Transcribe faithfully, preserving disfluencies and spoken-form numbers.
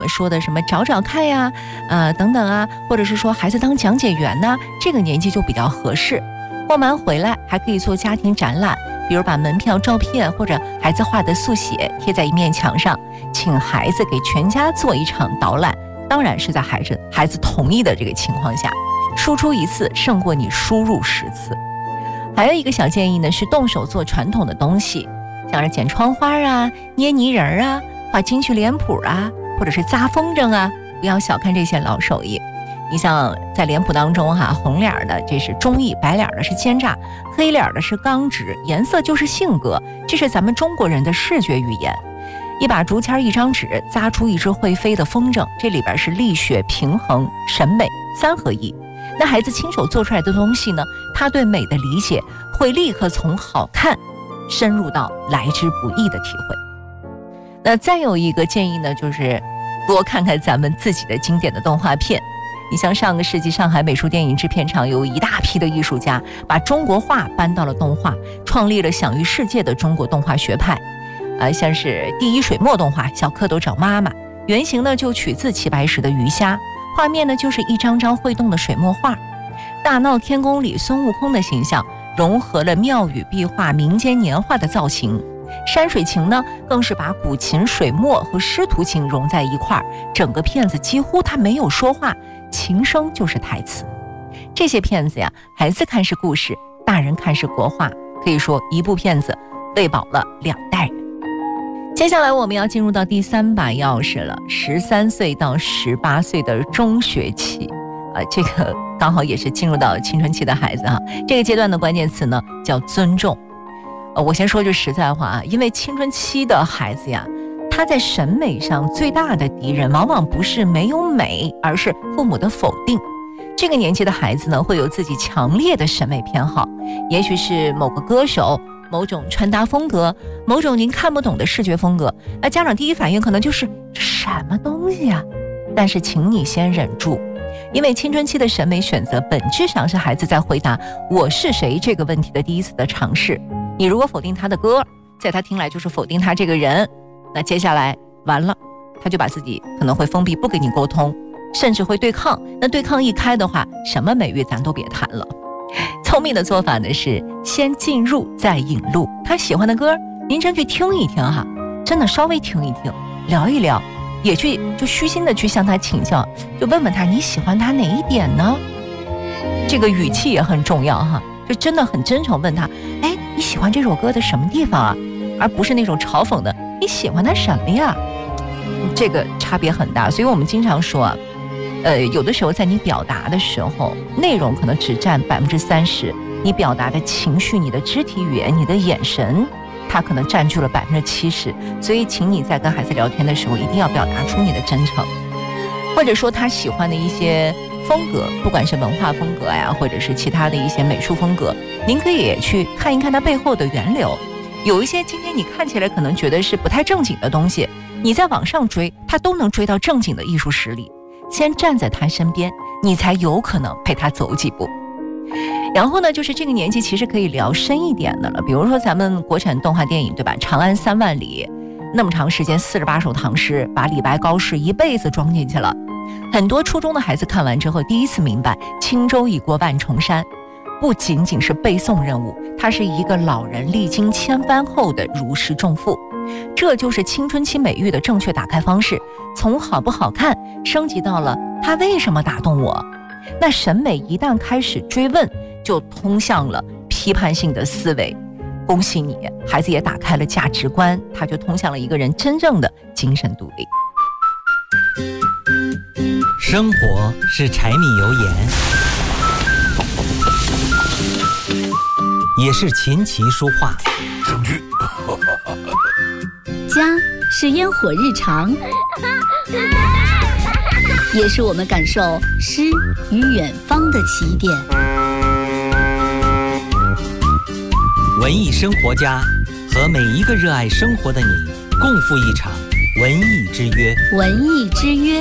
说的什么找找看呀，呃等等啊，或者是说孩子当讲解员呢，这个年纪就比较合适。逛完回来还可以做家庭展览，比如把门票照片或者孩子画的速写贴在一面墙上，请孩子给全家做一场导览，当然是在孩子孩子同意的这个情况下，输出一次胜过你输入十次。还有一个小建议呢，是动手做传统的东西，像是剪窗花啊、捏泥人啊、画京剧脸谱啊，或者是扎风筝啊，不要小看这些老手艺。你像在脸谱当中哈、啊，红脸的这是忠义，白脸的是奸诈，黑脸的是刚直，颜色就是性格，这是咱们中国人的视觉语言。一把竹签一张纸扎出一只会飞的风筝，这里边是力学、平衡、审美三合一。那孩子亲手做出来的东西呢，他对美的理解会立刻从好看深入到来之不易的体会。那再有一个建议呢，就是多看看咱们自己的经典的动画片。你像上个世纪上海美术电影制片厂有一大批的艺术家把中国画搬到了动画，创立了享誉世界的中国动画学派。呃，像是第一水墨动画小蝌蚪找妈妈，原型呢就取自齐白石的鱼虾，画面呢就是一张张会动的水墨画。大闹天宫里孙悟空的形象融合了庙宇壁画、民间年画的造型。山水情呢更是把古琴、水墨和师徒情融在一块儿，整个片子几乎它没有说话，琴声就是台词。这些片子呀，孩子看是故事，大人看是国画，可以说一部片子喂饱了两代人。接下来我们要进入到第三把钥匙了，十三岁到十八岁的中学期，呃，这个刚好也是进入到青春期的孩子哈。这个阶段的关键词呢叫尊重。呃，我先说句实在话啊，因为青春期的孩子呀，他在审美上最大的敌人往往不是没有美，而是父母的否定。这个年纪的孩子呢，会有自己强烈的审美偏好，也许是某个歌手、某种穿搭风格、某种您看不懂的视觉风格，那家长第一反应可能就是什么东西啊？但是请你先忍住，因为青春期的审美选择本质上是孩子在回答我是谁这个问题的第一次的尝试。你如果否定他的歌，在他听来就是否定他这个人，那接下来完了，他就把自己可能会封闭，不跟你沟通，甚至会对抗。那对抗一开的话，什么美育咱都别谈了。聪明的做法呢是先进入再引路，他喜欢的歌您真去听一听哈，真的稍微听一听，聊一聊，也去就虚心的去向他请教，就问问他你喜欢他哪一点呢？这个语气也很重要哈，就真的很真诚问他，哎，你喜欢这首歌的什么地方啊？而不是那种嘲讽的你喜欢他什么呀？这个差别很大。所以我们经常说啊，呃，有的时候在你表达的时候，内容可能只占百分之三十，你表达的情绪、你的肢体语言、你的眼神，它可能占据了百分之七十。所以请你在跟孩子聊天的时候，一定要表达出你的真诚，或者说他喜欢的一些风格，不管是文化风格呀，或者是其他的一些美术风格，您可以也去看一看它背后的源流。有一些今天你看起来可能觉得是不太正经的东西，你在往上追，他都能追到正经的艺术实力。先站在他身边，你才有可能陪他走几步。然后呢，就是这个年纪其实可以聊深一点的了，比如说咱们国产动画电影，对吧？长安三万里，那么长时间，四十八首唐诗，把李白、高适一辈子装进去了。很多初中的孩子看完之后，第一次明白轻舟已过万重山不仅仅是背诵任务，它是一个老人历经千帆后的如释重负。这就是青春期美育的正确打开方式，从好不好看升级到了它为什么打动我。那审美一旦开始追问，就通向了批判性的思维。恭喜你，孩子也打开了价值观，他就通向了一个人真正的精神独立。 生活是柴米油盐，也是琴棋书画。 证据。 家是烟火日常，也是我们感受诗与远方的起点。 文艺生活家和每一个热爱生活的你共赴一场文艺之约。 文艺之约。